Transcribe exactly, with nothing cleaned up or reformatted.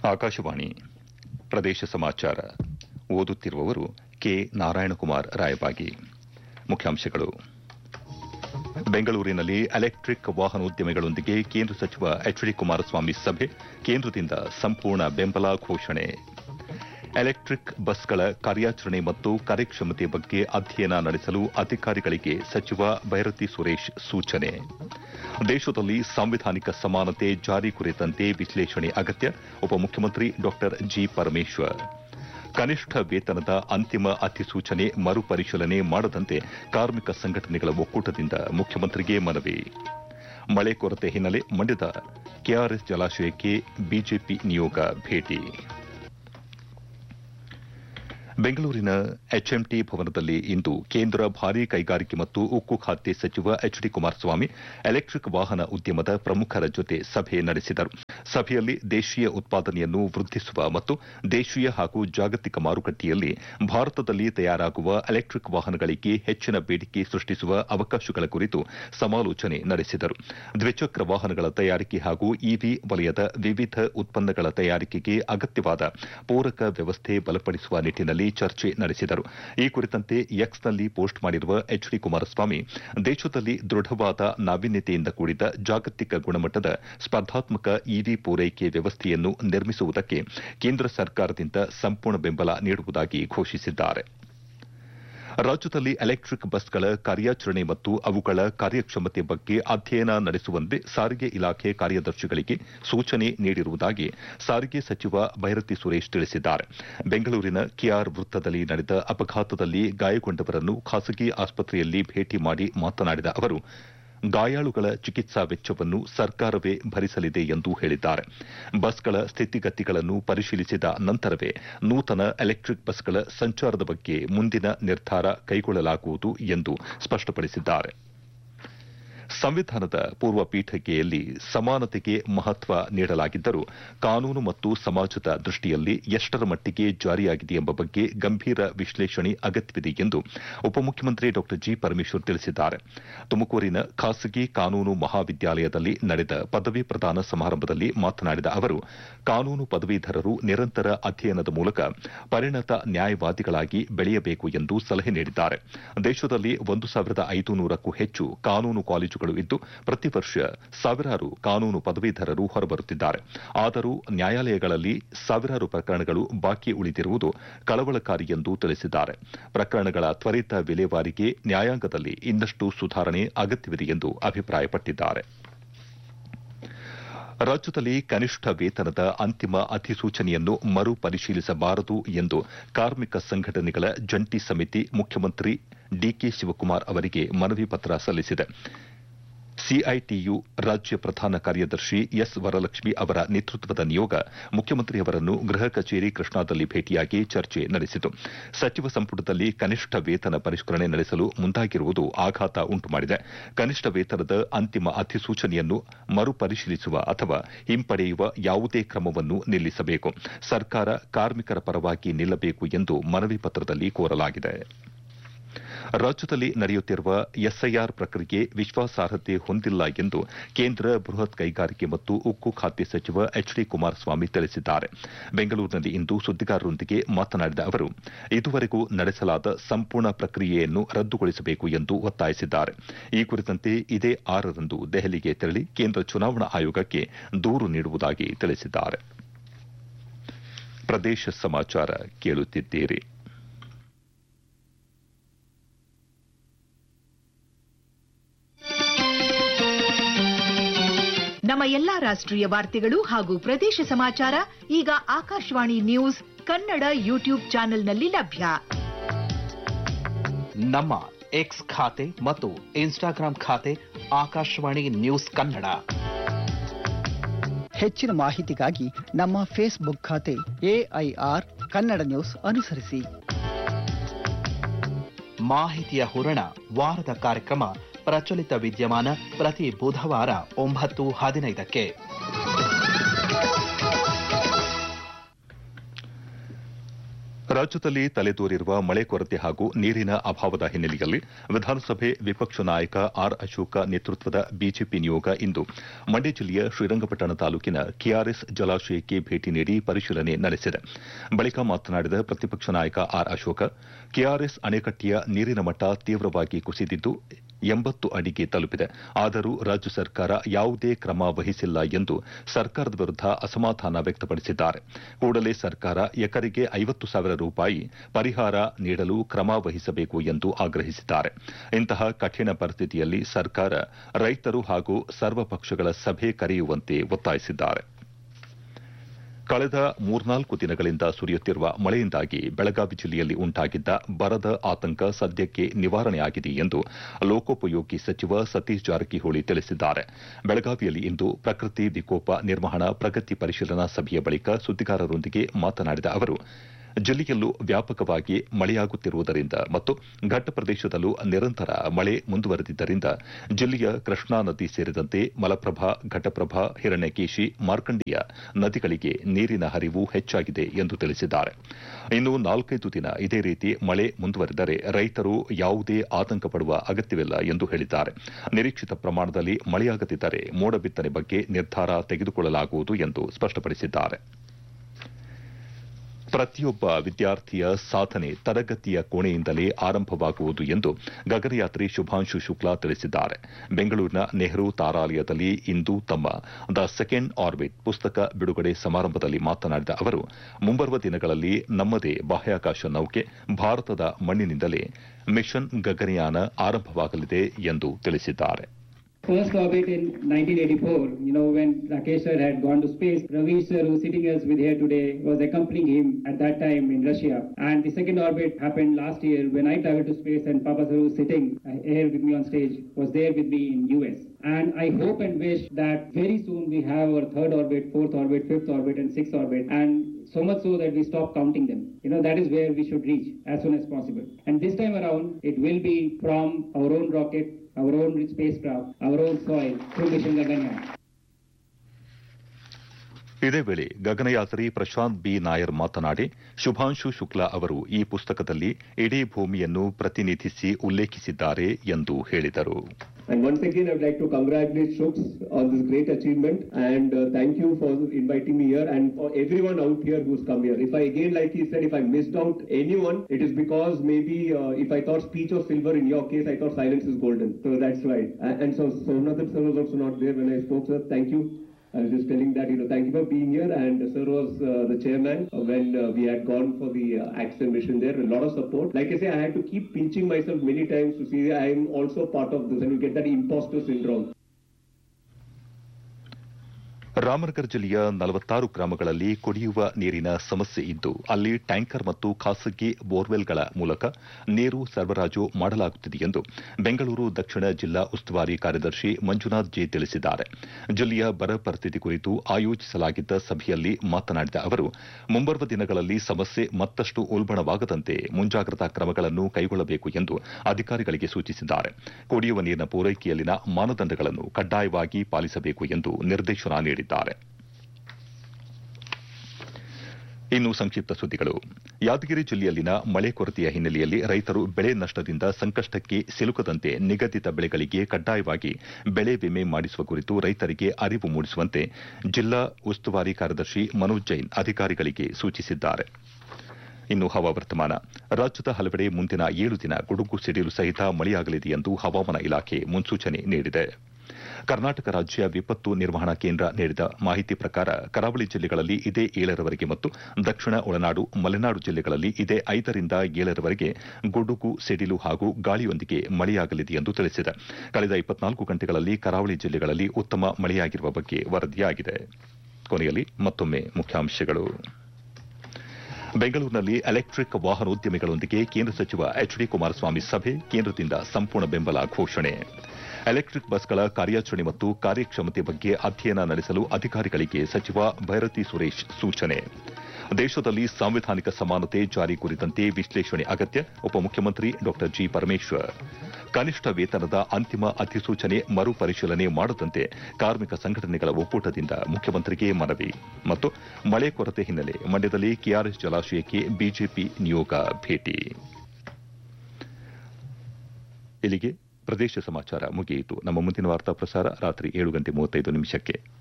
ಆಕಾಶವಾಣಿ ಪ್ರದೇಶ ಸಮಾಚಾರ ಓದುತ್ತಿರುವವರು ಕೆ ನಾರಾಯಣಕುಮಾರ್ ರಾಯಬಾಗಿ. ಮುಖ್ಯಾಂಶಗಳು. ಬೆಂಗಳೂರಿನಲ್ಲಿ ಎಲೆಕ್ಟ್ರಿಕ್ ವಾಹನೋದ್ಯಮಿಗಳೊಂದಿಗೆ ಕೇಂದ್ರ ಸಚಿವ ಎಚ್ ಡಿ ಕುಮಾರಸ್ವಾಮಿ ಸಭೆ, ಕೇಂದ್ರದಿಂದ ಸಂಪೂರ್ಣ ಬೆಂಬಲ ಘೋಷಣೆ. ಎಲೆಕ್ಟ್ರಿಕ್ ಬಸ್ಗಳ ಕಾರ್ಯಾಚರಣೆ ಮತ್ತು ಕಾರ್ಯಕ್ಷಮತೆ ಬಗ್ಗೆ ಅಧ್ಯಯನ ನಡೆಸಲು ಅಧಿಕಾರಿಗಳಿಗೆ ಸಚಿವ ಬೈರತಿ ಸುರೇಶ್ ಸೂಚನೆ. ದೇಶದಲ್ಲಿ ಸಾಂವಿಧಾನಿಕ ಸಮಾನತೆ ಜಾರಿ ಕುರಿತಂತೆ ವಿಶ್ಲೇಷಣೆ ಅಗತ್ಯ, ಉಪಮುಖ್ಯಮಂತ್ರಿ ಡಾ ಜಿ ಪರಮೇಶ್ವರ್. ಕನಿಷ್ಠ ವೇತನದ ಅಂತಿಮ ಅಧಿಸೂಚನೆ ಮರುಪರಿಶೀಲನೆ ಮಾಡದಂತೆ ಕಾರ್ಮಿಕ ಸಂಘಟನೆಗಳ ಒಕ್ಕೂಟದಿಂದ ಮುಖ್ಯಮಂತ್ರಿಗೆ ಮನವಿ. ಮಳೆ ಕೊರತೆ ಹಿನ್ನೆಲೆ ಮಂಡ್ಯದ ಕೆಆರ್ಎಸ್ ಜಲಾಶಯಕ್ಕೆ ಬಿಜೆಪಿ ನಿಯೋಗ ಭೇಟಿ. ಬೆಂಗಳೂರಿನ ಎಚ್ಎಂಟಿ ಭವನದಲ್ಲಿ ಇಂದು ಕೇಂದ್ರ ಭಾರೀ ಕೈಗಾರಿಕೆ ಮತ್ತು ಉಕ್ಕು ಖಾತೆ ಸಚಿವ ಎಚ್ ಡಿ ಕುಮಾರಸ್ವಾಮಿ ಎಲೆಕ್ಟ್ರಿಕ್ ವಾಹನ ಉದ್ಯಮದ ಪ್ರಮುಖರ ಜೊತೆ ಸಭೆ ನಡೆಸಿದರು. ಸಭೆಯಲ್ಲಿ ದೇಶೀಯ ಉತ್ಪಾದನೆಯನ್ನು ವೃದ್ಧಿಸುವ ಮತ್ತು ದೇಶೀಯ ಹಾಗೂ ಜಾಗತಿಕ ಮಾರುಕಟ್ಟೆಯಲ್ಲಿ ಭಾರತದಲ್ಲಿ ತಯಾರಾಗುವ ಎಲೆಕ್ಟ್ರಿಕ್ ವಾಹನಗಳಿಗೆ ಹೆಚ್ಚಿನ ಬೇಡಿಕೆ ಸೃಷ್ಟಿಸುವ ಅವಕಾಶಗಳ ಕುರಿತು ಸಮಾಲೋಚನೆ ನಡೆಸಿದರು. ದ್ವಿಚಕ್ರ ವಾಹನಗಳ ತಯಾರಿಕೆ ಹಾಗೂ ಇವಿ ವಲಯದ ವಿವಿಧ ಉತ್ಪನ್ನಗಳ ತಯಾರಿಕೆಗೆ ಅಗತ್ಯವಾದ ಪೂರಕ ವ್ಯವಸ್ಥೆ ಬಲಪಡಿಸುವ ನಿಟ್ಟಿನಲ್ಲಿ ಚರ್ಚೆ ನಡೆಸಿದರು. ಈ ಕುರಿತಂತೆ ಎಕ್ಸ್ನಲ್ಲಿ ಪೋಸ್ಟ್ ಮಾಡಿರುವ ಎಚ್ ಡಿ ಕುಮಾರಸ್ವಾಮಿ, ದೇಶದಲ್ಲಿ ದೃಢವಾದ ನಾವೀನ್ಯತೆಯಿಂದ ಕೂಡಿದ ಜಾಗತಿಕ ಗುಣಮಟ್ಟದ ಸ್ಪರ್ಧಾತ್ಮಕ ಇವಿ ಪೂರೈಕೆ ವ್ಯವಸ್ಥೆಯನ್ನು ನಿರ್ಮಿಸುವುದಕ್ಕೆ ಕೇಂದ್ರ ಸರ್ಕಾರದಿಂದ ಸಂಪೂರ್ಣ ಬೆಂಬಲ ನೀಡುವುದಾಗಿ ಘೋಷಿಸಿದ್ದಾರೆ. ರಾಜ್ಯದಲ್ಲಿ ಎಲೆಕ್ಟ್ರಿಕ್ ಬಸ್ಗಳ ಕಾರ್ಯಾಚರಣೆ ಮತ್ತು ಅವುಗಳ ಕಾರ್ಯಕ್ಷಮತೆ ಬಗ್ಗೆ ಅಧ್ಯಯನ ನಡೆಸುವಂತೆ ಸಾರಿಗೆ ಇಲಾಖೆ ಕಾರ್ಯದರ್ಶಿಗಳಿಗೆ ಸೂಚನೆ ನೀಡಿರುವುದಾಗಿ ಸಾರಿಗೆ ಸಚಿವ ಬೈರತಿ ಸುರೇಶ್ ತಿಳಿಸಿದ್ದಾರೆ. ಬೆಂಗಳೂರಿನ ಕೆಆರ್ ವೃತ್ತದಲ್ಲಿ ನಡೆದ ಅಪಘಾತದಲ್ಲಿ ಗಾಯಗೊಂಡವರನ್ನು ಖಾಸಗಿ ಆಸ್ಪತ್ರೆಯಲ್ಲಿ ಭೇಟಿ ಮಾಡಿ ಮಾತನಾಡಿದ ಅವರು, ಗಾಯಾಳುಗಳ ಚಿಕಿತ್ಸಾ ವೆಚ್ಚವನ್ನು ಸರ್ಕಾರವೇ ಭರಿಸಲಿದೆ ಎಂದು ಹೇಳಿದ್ದಾರೆ. ಬಸ್ಗಳ ಸ್ಥಿತಿಗತಿಗಳನ್ನು ಪರಿಶೀಲಿಸಿದ ನಂತರವೇ ನೂತನ ಎಲೆಕ್ಟ್ರಿಕ್ ಬಸ್ಗಳ ಸಂಚಾರದ ಬಗ್ಗೆ ಮುಂದಿನ ನಿರ್ಧಾರ ಕೈಗೊಳ್ಳಲಾಗುವುದು ಎಂದು ಸ್ಪಷ್ಟಪಡಿಸಿದ್ದಾರೆ. ಸಂವಿಧಾನದ ಪೂರ್ವ ಪೀಠಿಕೆಯಲ್ಲಿ ಸಮಾನತೆಗೆ ಮಹತ್ವ ನೀಡಲಾಗಿದ್ದರೂ ಕಾನೂನು ಮತ್ತು ಸಮಾಜದ ದೃಷ್ಟಿಯಲ್ಲಿ ಎಷ್ಟರ ಮಟ್ಟಿಗೆ ಜಾರಿಯಾಗಿದೆ ಎಂಬ ಬಗ್ಗೆ ಗಂಭೀರ ವಿಶ್ಲೇಷಣೆ ಅಗತ್ಯವಿದೆ ಎಂದು ಉಪಮುಖ್ಯಮಂತ್ರಿ ಡಾ ಜಿ ಪರಮೇಶ್ವರ್ ತಿಳಿಸಿದ್ದಾರೆ. ತುಮಕೂರಿನ ಖಾಸಗಿ ಕಾನೂನು ಮಹಾವಿದ್ಯಾಲಯದಲ್ಲಿ ನಡೆದ ಪದವಿ ಪ್ರದಾನ ಸಮಾರಂಭದಲ್ಲಿ ಮಾತನಾಡಿದ ಅವರು, ಕಾನೂನು ಪದವೀಧರರು ನಿರಂತರ ಅಧ್ಯಯನದ ಮೂಲಕ ಪರಿಣತ ನ್ಯಾಯವಾದಿಗಳಾಗಿ ಬೆಳೆಯಬೇಕು ಎಂದು ಸಲಹೆ ನೀಡಿದ್ದಾರೆ. ದೇಶದಲ್ಲಿ ಒಂದು ಸಾವಿರದ ಐದು ನೂರಕ್ಕೂ ಹೆಚ್ಚು ಕಾನೂನು ಕಾಲೇಜುಗಳು ಇದ್ದು ಪ್ರತಿ ವರ್ಷ ಸಾವಿರಾರು ಕಾನೂನು ಪದವೀಧರರು ಹೊರಬರುತ್ತಿದ್ದಾರೆ. ಆದರೂ ನ್ಯಾಯಾಲಯಗಳಲ್ಲಿ ಸಾವಿರಾರು ಪ್ರಕರಣಗಳು ಬಾಕಿ ಉಳಿದಿರುವುದು ಕಳವಳಕಾರಿ ಎಂದು ತಿಳಿಸಿದ್ದಾರೆ. ಪ್ರಕರಣಗಳ ತ್ವರಿತ ವಿಲೇವಾರಿಗೆ ನ್ಯಾಯಾಂಗದಲ್ಲಿ ಇನ್ನಷ್ಟು ಸುಧಾರಣೆ ಅಗತ್ಯವಿದೆ ಎಂದು ಅಭಿಪ್ರಾಯಪಟ್ಟಿದ್ದಾರೆ. ರಾಜ್ಯದಲ್ಲಿ ಕನಿಷ್ಠ ವೇತನದ ಅಂತಿಮ ಅಧಿಸೂಚನೆಯನ್ನು ಮರು ಪರಿಶೀಲಿಸಬಾರದು ಎಂದು ಕಾರ್ಮಿಕ ಸಂಘಟನೆಗಳ ಜಂಟಿ ಸಮಿತಿ ಮುಖ್ಯಮಂತ್ರಿ ಡಿಕೆ ಶಿವಕುಮಾರ್ ಅವರಿಗೆ ಮನವಿ ಪತ್ರ ಸಲ್ಲಿಸಿದೆ. ಸಿಐಟಿಯು ರಾಜ್ಯ ಪ್ರಧಾನ ಕಾರ್ಯದರ್ಶಿ ಎಸ್ ವರಲಕ್ಷ್ಮಿ ಅವರ ನೇತೃತ್ವದ ನಿಯೋಗ ಮುಖ್ಯಮಂತ್ರಿಯವರನ್ನು ಗೃಹ ಕಚೇರಿ ಕೃಷ್ಣಾದಲ್ಲಿ ಭೇಟಿಯಾಗಿ ಚರ್ಚೆ ನಡೆಸಿತು. ಸಚಿವ ಸಂಪುಟದಲ್ಲಿ ಕನಿಷ್ಠ ವೇತನ ಪರಿಷ್ಕರಣೆ ನಡೆಸಲು ಮುಂದಾಗಿರುವುದು ಆಘಾತ ಉಂಟುಮಾಡಿದೆ. ಕನಿಷ್ಠ ವೇತನದ ಅಂತಿಮ ಅಧಿಸೂಚನೆಯನ್ನು ಮರುಪರಿಶೀಲಿಸುವ ಅಥವಾ ಹಿಂಪಡೆಯುವ ಯಾವುದೇ ಕ್ರಮವನ್ನು ನಿಲ್ಲಿಸಬೇಕು. ಸರ್ಕಾರ ಕಾರ್ಮಿಕರ ಪರವಾಗಿ ನಿಲ್ಲಬೇಕು ಎಂದು ಮನವಿ ಪತ್ರದಲ್ಲಿ ಕೋರಲಾಗಿದೆ. ರಾಜ್ಯದಲ್ಲಿ ನಡೆಯುತ್ತಿರುವ ಎಸ್ಐಆರ್ ಪ್ರಕ್ರಿಯೆ ವಿಶ್ವಾಸಾರ್ಹತೆ ಹೊಂದಿಲ್ಲ ಎಂದು ಕೇಂದ್ರ ಬೃಹತ್ ಕೈಗಾರಿಕೆ ಮತ್ತು ಉಕ್ಕು ಖಾತೆ ಸಚಿವ ಎಚ್ ಡಿ ಕುಮಾರಸ್ವಾಮಿ ತಿಳಿಸಿದ್ದಾರೆ. ಬೆಂಗಳೂರಿನಲ್ಲಿ ಇಂದು ಸುದ್ದಿಗಾರರೊಂದಿಗೆ ಮಾತನಾಡಿದ ಅವರು, ಇದುವರೆಗೂ ನಡೆಸಲಾದ ಸಂಪೂರ್ಣ ಪ್ರಕ್ರಿಯೆಯನ್ನು ರದ್ದುಗೊಳಿಸಬೇಕು ಎಂದು ಒತ್ತಾಯಿಸಿದ್ದಾರೆ. ಈ ಕುರಿತಂತೆ ಇದೇ ಆರರಂದು ದೆಹಲಿಗೆ ತೆರಳಿ ಕೇಂದ್ರ ಚುನಾವಣಾ ಆಯೋಗಕ್ಕೆ ದೂರು ನೀಡುವುದಾಗಿ ತಿಳಿಸಿದ್ದಾರೆ. ಪ್ರದೇಶ ಸಮಾಚಾರ ಕೇಳುತ್ತಿದ್ದೀರಿ. ನಮ್ಮ ಎಲ್ಲಾ ರಾಷ್ಟ್ರೀಯ ವಾರ್ತೆಗಳು ಹಾಗೂ ಪ್ರದೇಶ ಸಮಾಚಾರ ಈಗ ಆಕಾಶವಾಣಿ ನ್ಯೂಸ್ ಕನ್ನಡ ಯೂಟ್ಯೂಬ್ ಚಾನೆಲ್ನಲ್ಲಿ ಲಭ್ಯ. ನಮ್ಮ ಎಕ್ಸ್ ಖಾತೆ ಮತ್ತು ಇನ್ಸ್ಟಾಗ್ರಾಂ ಖಾತೆ ಆಕಾಶವಾಣಿ ನ್ಯೂಸ್ ಕನ್ನಡ. ಹೆಚ್ಚಿನ ಮಾಹಿತಿಗಾಗಿ ನಮ್ಮ ಫೇಸ್ಬುಕ್ ಖಾತೆ ಎಐಆರ್ ಕನ್ನಡ ನ್ಯೂಸ್ ಅನುಸರಿಸಿ. ಮಾಹಿತಿಯ ಹೂರಣ ವಾರದ ಕಾರ್ಯಕ್ರಮ ಪ್ರಚಲಿತ ವಿದ್ಯಮಾನ ಪ್ರತಿ ಬುಧವಾರ ಒಂಬತ್ತು ಹದಿನೈದಕ್ಕೆ. ರಾಜ್ಯದಲ್ಲಿ ತಲೆದೋರಿರುವ ಮಳೆ ಕೊರತೆ ಹಾಗೂ ನೀರಿನ ಅಭಾವದ ಹಿನ್ನೆಲೆಯಲ್ಲಿ ವಿಧಾನಸಭೆ ವಿಪಕ್ಷ ನಾಯಕ ಆರ್ ಅಶೋಕ ನೇತೃತ್ವದ ಬಿಜೆಪಿ ನಿಯೋಗ ಇಂದು ಮಂಡ್ಯ ಜಿಲ್ಲೆಯ ಶ್ರೀರಂಗಪಟ್ಟಣ ತಾಲೂಕಿನ ಕೆಆರ್ಎಸ್ ಜಲಾಶಯಕ್ಕೆ ಭೇಟಿ ನೀಡಿ ಪರಿಶೀಲನೆ ನಡೆಸಿದೆ. ಬಳಿಕ ಮಾತನಾಡಿದ ಪ್ರತಿಪಕ್ಷ ನಾಯಕ ಆರ್ ಅಶೋಕ, ಕೆಆರ್ಎಸ್ ಅಣೆಕಟ್ಟೆಯ ನೀರಿನ ಮಟ್ಟ ತೀವ್ರವಾಗಿ ಕುಸಿದಿದ್ದು ಎಂಬತ್ತು ಅಡಿಗೆ ತಲುಪಿದೆ. ಆದರೂ ರಾಜ್ಯ ಸರ್ಕಾರ ಯಾವುದೇ ಕ್ರಮ ವಹಿಸಿಲ್ಲ ಎಂದು ಸರ್ಕಾರದ ವಿರುದ್ಧ ಅಸಮಾಧಾನ ವ್ಯಕ್ತಪಡಿಸಿದ್ದಾರೆ. ಕೂಡಲೇ ಸರ್ಕಾರ ಎಕರೆಗೆ ಐವತ್ತು ಸಾವಿರ ರೂಪಾಯಿ ಪರಿಹಾರ ನೀಡಲು ಕ್ರಮ ವಹಿಸಬೇಕು ಎಂದು ಆಗ್ರಹಿಸಿದ್ದಾರೆ. ಇಂತಹ ಕಠಿಣ ಪರಿಸ್ಥಿತಿಯಲ್ಲಿ ಸರ್ಕಾರ ರೈತರು ಹಾಗೂ ಸರ್ವಪಕ್ಷಗಳ ಸಭೆ ಕರೆಯುವಂತೆ ಒತ್ತಾಯಿಸಿದ್ದಾರೆ. ಕಳೆದ ಮೂರ್ನಾಲ್ಕು ದಿನಗಳಿಂದ ಸುರಿಯುತ್ತಿರುವ ಮಳೆಯಿಂದಾಗಿ ಬೆಳಗಾವಿ ಜಿಲ್ಲೆಯಲ್ಲಿ ಉಂಟಾಗಿದ್ದ ಬರದ ಆತಂಕ ಸದ್ಯಕ್ಕೆ ನಿವಾರಣೆಯಾಗಿದೆ ಎಂದು ಲೋಕೋಪಯೋಗಿ ಸಚಿವ ಸತೀಶ್ ಜಾರಕಿಹೊಳಿ ತಿಳಿಸಿದ್ದಾರೆ. ಬೆಳಗಾವಿಯಲ್ಲಿ ಇಂದು ಪ್ರಕೃತಿ ವಿಕೋಪ ನಿರ್ವಹಣಾ ಪ್ರಗತಿ ಪರಿಶೀಲನಾ ಸಭೆಯ ಬಳಿಕ ಸುದ್ದಿಗಾರರೊಂದಿಗೆ ಮಾತನಾಡಿದ ಅವರು, ಜಿಲ್ಲೆಯಲ್ಲೂ ವ್ಯಾಪಕವಾಗಿ ಮಳೆಯಾಗುತ್ತಿರುವುದರಿಂದ ಮತ್ತು ಘಟ್ಟ ಪ್ರದೇಶದಲ್ಲೂ ನಿರಂತರ ಮಳೆ ಮುಂದುವರೆದಿದ್ದರಿಂದ ಜಿಲ್ಲೆಯ ಕೃಷ್ಣಾ ನದಿ ಸೇರಿದಂತೆ ಮಲಪ್ರಭಾ, ಘಟಪ್ರಭಾ, ಹಿರಣ್ಯಕೇಶಿ, ಮಾರ್ಕಂಡೇಯ ನದಿಗಳಿಗೆ ನೀರಿನ ಹರಿವು ಹೆಚ್ಚಾಗಿದೆ ಎಂದು ತಿಳಿಸಿದ್ದಾರೆ. ಇನ್ನು ನಾಲ್ಕೈದು ದಿನ ಇದೇ ರೀತಿ ಮಳೆ ಮುಂದುವರೆದರೆ ರೈತರು ಯಾವುದೇ ಆತಂಕ ಪಡುವ ಅಗತ್ಯವಿಲ್ಲ ಎಂದು ಹೇಳಿದ್ದಾರೆ. ನಿರೀಕ್ಷಿತ ಪ್ರಮಾಣದಲ್ಲಿ ಮಳೆಯಾಗದಿದ್ದರೆ ಮೋಡ ಬಿತ್ತನೆ ಬಗ್ಗೆ ನಿರ್ಧಾರ ತೆಗೆದುಕೊಳ್ಳಲಾಗುವುದು ಎಂದು ಸ್ಪಷ್ಟಪಡಿಸಿದ್ದಾರೆ. ಪ್ರತಿಯೊಬ್ಬ ವಿದ್ಯಾರ್ಥಿಯ ಸಾಧನೆ ತರಗತಿಯ ಕೋಣೆಯಿಂದಲೇ ಆರಂಭವಾಗುವುದು ಎಂದು ಗಗನಯಾತ್ರಿ ಶುಭಾಂಶು ಶುಕ್ಲಾ ತಿಳಿಸಿದ್ದಾರೆ. ಬೆಂಗಳೂರಿನ ನೆಹರು ತಾರಾಲಯದಲ್ಲಿ ಇಂದು ತಮ್ಮ ದ ಸೆಕೆಂಡ್ ಆರ್ಬಿಟ್ ಪುಸ್ತಕ ಬಿಡುಗಡೆ ಸಮಾರಂಭದಲ್ಲಿ ಮಾತನಾಡಿದ ಅವರು, ಮುಂಬರುವ ದಿನಗಳಲ್ಲಿ ನಮ್ಮದೇ ಬಾಹ್ಯಾಕಾಶ ನೌಕೆ ಭಾರತದ ಮಣ್ಣಿನಿಂದಲೇ ಮಿಷನ್ ಗಗನಯಾನ ಆರಂಭವಾಗಲಿದೆ ಎಂದು ತಿಳಿಸಿದ್ದಾರೆ. First orbit in nineteen eighty-four, you know, when Rakesh sir had gone to space, Ravi sir, who's sitting us with here today, was accompanying him at that time in Russia. And the second orbit happened last year when I traveled to space, and Papa sir, who's sitting here with me on stage, was there with me in U S. And I hope and wish that very soon we have our third orbit, fourth orbit, fifth orbit, and sixth orbit. And so much so that we stop counting them. You know, that is where we should reach as soon as possible. And this time around, it will be from our own rocket, our own spacecraft, our own soil, through Mission Gaganyaan. ಇದೇ ವೇಳೆ ಗಗನಯಾತ್ರಿ Prashant B Nair ಮಾತನಾಡಿ, ಶುಭಾಂಶು ಶುಕ್ಲಾ ಅವರು ಈ ಪುಸ್ತಕದಲ್ಲಿ ಇಡೀ ಭೂಮಿಯನ್ನು ಪ್ರತಿನಿಧಿಸಿ ಉಲ್ಲೇಖಿಸಿದ್ದಾರೆ ಎಂದು ಹೇಳಿದರು. And once again, I would like to congratulate Shooks on this great achievement, and uh, thank you for inviting me here, and for everyone out here who's come here. If I again, like he said, if I missed out anyone, it is because maybe uh, if I thought speech was silver, in your case, I thought silence is golden. So that's right. And, and so, so Nathan sir was also not there when I spoke, sir. Thank you. I was just telling that, you know, thank you for being here. And sir was uh, the chairman when uh, we had gone for the uh, Action mission there. A lot of support. Like I say, I had to keep pinching myself many times to see I am also part of this, and you get that imposter syndrome. Ramanagara ಜಿಲ್ಲೆಯ ನಲವತ್ತಾರು ಗ್ರಾಮಗಳಲ್ಲಿ ಕುಡಿಯುವ ನೀರಿನ ಸಮಸ್ಯೆ ಇದ್ದು ಅಲ್ಲಿ tanker ಮತ್ತು ಖಾಸಗಿ ಬೋರ್ವೆಲ್ಗಳ ಮೂಲಕ ನೀರು ಸರಬರಾಜು ಮಾಡಲಾಗುತ್ತಿದೆ ಎಂದು ಬೆಂಗಳೂರು ದಕ್ಷಿಣ ಜಿಲ್ಲಾ ಉಸ್ತುವಾರಿ ಕಾರ್ಯದರ್ಶಿ ಮಂಜುನಾಥ್ ಜೆ ತಿಳಿಸಿದ್ದಾರೆ. ಜಿಲ್ಲೆಯ ಬರ ಪರಿಸ್ಥಿತಿ ಕುರಿತು ಆಯೋಜಿಸಲಾಗಿದ್ದ ಸಭೆಯಲ್ಲಿ ಮಾತನಾಡಿದ ಅವರು, ಮುಂಬರುವ ದಿನಗಳಲ್ಲಿ ಸಮಸ್ಯೆ ಮತ್ತಷ್ಟು ಉಲ್ಬಣವಾಗದಂತೆ ಮುಂಜಾಗ್ರತಾ ಕ್ರಮಗಳನ್ನು ಕೈಗೊಳ್ಳಬೇಕು ಎಂದು ಅಧಿಕಾರಿಗಳಿಗೆ ಸೂಚಿಸಿದ್ದಾರೆ. ಕುಡಿಯುವ ನೀರಿನ ಪೂರೈಕೆಯಲ್ಲಿನ ಮಾನದಂಡಗಳನ್ನು ಕಡ್ಡಾಯವಾಗಿ ಪಾಲಿಸಬೇಕು ಎಂದು ನಿರ್ದೇಶನ ನೀಡಿದ್ದಾರೆ. ಇನ್ನು ಸಂಕ್ಷಿಪ್ತ ಸುದ್ದಿಗಳು. ಯಾದಗಿರಿ ಜಿಲ್ಲೆಯಲ್ಲಿನ ಮಳೆ ಕೊರತೆಯ ಹಿನ್ನೆಲೆಯಲ್ಲಿ ರೈತರು ಬೆಳೆ ನಷ್ಟದಿಂದ ಸಂಕಷ್ಟಕ್ಕೆ ಸಿಲುಕದಂತೆ ನಿಗದಿತ ಬೆಳೆಗಳಿಗೆ ಕಡ್ಡಾಯವಾಗಿ ಬೆಳೆ ವಿಮೆ ಮಾಡಿಸುವ ಕುರಿತು ರೈತರಿಗೆ ಅರಿವು ಮೂಡಿಸುವಂತೆ ಜಿಲ್ಲಾ ಉಸ್ತುವಾರಿ ಕಾರ್ಯದರ್ಶಿ ಮನೋಜ್ ಜೈನ್ ಅಧಿಕಾರಿಗಳಿಗೆ ಸೂಚಿಸಿದ್ದಾರೆ. ಇನ್ನು ಹವಾವರ್ತಮಾನ. ರಾಜ್ಯದ ಹಲವೆಡೆ ಮುಂದಿನ ಏಳು ದಿನ ಗುಡುಗು ಸಿಡಿಲು ಸಹಿತ ಮಳೆಯಾಗಲಿದೆ ಎಂದು ಹವಾಮಾನ ಇಲಾಖೆ ಮುನ್ಸೂಚನೆ ನೀಡಿದೆ. ಕರ್ನಾಟಕ ರಾಜ್ಯ ವಿಪತ್ತು ನಿರ್ವಹಣಾ ಕೇಂದ್ರ ನೀಡಿದ ಮಾಹಿತಿ ಪ್ರಕಾರ ಕರಾವಳಿ ಜಿಲ್ಲೆಗಳಲ್ಲಿ ಇದೇ ಏಳರವರೆಗೆ ಮತ್ತು ದಕ್ಷಿಣ ಒಳನಾಡು, ಮಲೆನಾಡು ಜಿಲ್ಲೆಗಳಲ್ಲಿ ಇದೇ ಐದರಿಂದ ಏಳರವರೆಗೆ ಗುಡುಗು, ಸಿಡಿಲು ಹಾಗೂ ಗಾಳಿಯೊಂದಿಗೆ ಮಳೆಯಾಗಲಿದೆ ಎಂದು ತಿಳಿಸಿದೆ. ಕಳೆದ ಇಪ್ಪತ್ನಾಲ್ಕು ಗಂಟೆಗಳಲ್ಲಿ ಕರಾವಳಿ ಜಿಲ್ಲೆಗಳಲ್ಲಿ ಉತ್ತಮ ಮಳೆಯಾಗಿರುವ ಬಗ್ಗೆ ವರದಿಯಾಗಿದೆ. ಕೊನೆಯಲ್ಲಿ ಮತ್ತೊಮ್ಮೆ ಮುಖ್ಯಾಂಶಗಳು. ಬೆಂಗಳೂರಿನಲ್ಲಿ ಎಲೆಕ್ಟ್ರಿಕ್ ವಾಹನೋದ್ಯಮಿಗಳೊಂದಿಗೆ ಕೇಂದ್ರ ಸಚಿವ ಎಚ್ ಡಿ ಕುಮಾರಸ್ವಾಮಿ ಸಭೆ, ಕೇಂದ್ರದಿಂದ ಸಂಪೂರ್ಣ ಬೆಂಬಲ ಘೋಷಣೆ. ಎಲೆಕ್ಟ್ರಿಕ್ ಬಸ್ಗಳ ಕಾರ್ಯಾಚರಣೆ ಮತ್ತು ಕಾರ್ಯಕ್ಷಮತೆ ಬಗ್ಗೆ ಅಧ್ಯಯನ ನಡೆಸಲು ಅಧಿಕಾರಿಗಳಿಗೆ ಸಚಿವ ಭೈರತಿ ಸುರೇಶ್ ಸೂಚನೆ. ದೇಶದಲ್ಲಿ ಸಾಂವಿಧಾನಿಕ ಸಮಾನತೆ ಜಾರಿ ಕುರಿತಂತೆ ವಿಶ್ಲೇಷಣೆ ಅಗತ್ಯ ಉಪಮುಖ್ಯಮಂತ್ರಿ ಡಾ ಜಿ ಪರಮೇಶ್ವರ್. ಕನಿಷ್ಠ ವೇತನದ ಅಂತಿಮ ಅಧಿಸೂಚನೆ ಮರುಪರಿಶೀಲನೆ ಮಾಡದಂತೆ ಕಾರ್ಮಿಕ ಸಂಘಟನೆಗಳ ಒಕ್ಕೂಟದಿಂದ ಮುಖ್ಯಮಂತ್ರಿಗೆ ಮನವಿ. ಮತ್ತು ಮಳೆ ಕೊರತೆ ಹಿನ್ನೆಲೆ ಮಂಡ್ಯದಲ್ಲಿ ಕೆಆರ್ಎಸ್ ಜಲಾಶಯಕ್ಕೆ ಬಿಜೆಪಿ ನಿಯೋಗ ಭೇಟಿ. ಇಲ್ಲಿಗೆ ಪ್ರದೇಶ ಸಮಾಚಾರ ಮುಗಿಯಿತು. ನಮ್ಮ ಮುಂದಿನ ವಾರ್ತಾ ಪ್ರಸಾರ ರಾತ್ರಿ ಏಳು ಗಂಟೆ ಮೂವತ್ತೈದು ನಿಮಿಷಕ್ಕೆ.